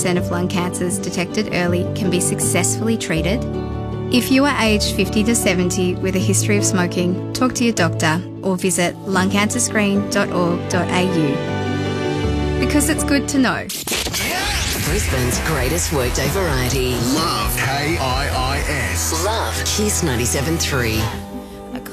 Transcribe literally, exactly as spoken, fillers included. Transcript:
percent of lung cancers detected early can be successfully treated. If you are aged fifty to seventy with a history of smoking, talk to your doctor or visit lung cancer screen dot org dot a u. Because it's good to know. Brisbane's greatest workday variety. Love K I I S. Love Kiss ninety-seven point three.